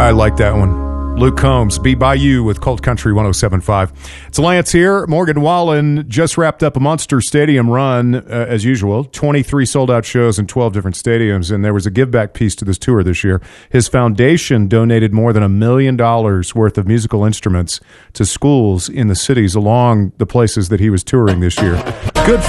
I like that one. Luke Combs, Be By You with Colt Country 107.5. It's Lance here. Morgan Wallen just wrapped up a Monster Stadium run, as usual. 23 sold-out shows in 12 different stadiums, and there was a give-back piece to this tour this year. His foundation donated more than $1 million worth of musical instruments to schools in the cities along the places that he was touring this year.